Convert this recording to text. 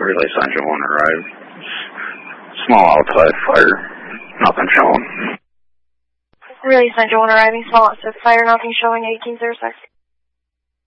Relay Central 1 arrived. Small outside fire. Nothing showing. Relay Central 1 arriving. Small outside fire. Nothing showing. 1806.